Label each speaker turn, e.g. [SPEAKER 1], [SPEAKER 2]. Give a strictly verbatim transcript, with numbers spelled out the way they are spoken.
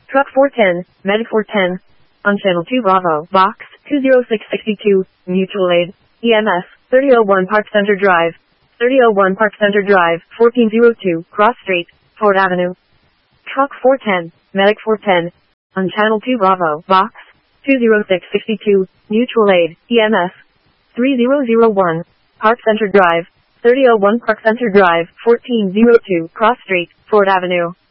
[SPEAKER 1] Truck four ten, Medic four ten. On channel two Bravo, box two zero six six two, mutual aid, E M S, thirty oh one Park Center Drive, thirty oh one Park Center Drive, fourteen oh two, Cross Street, Ford Avenue. Truck four ten, Medic four ten. On channel two Bravo, box two zero six six two, mutual aid, E M S, three oh oh one, Park Center Drive, thirty oh one Park Center Drive, fourteen oh two, Cross Street, Ford Avenue.